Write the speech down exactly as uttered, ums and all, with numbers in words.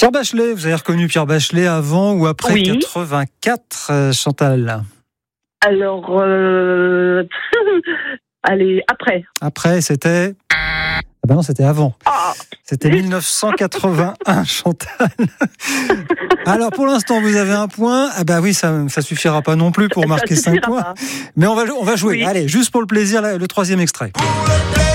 Pierre Bachelet, vous avez reconnu Pierre Bachelet avant ou après Oui. quatre-vingt-quatre, euh, Chantal? Alors, euh... allez, après. Après, c'était... Ah ben non, c'était avant. Ah, C'était dix-neuf cent quatre-vingt-un, Chantal. Alors, pour l'instant, vous avez un point. Ah bah oui, ça ça suffira pas non plus pour marquer ça cinq suffira points. pas. Mais on va, on va jouer. Oui. Allez, juste pour le plaisir, le troisième extrait.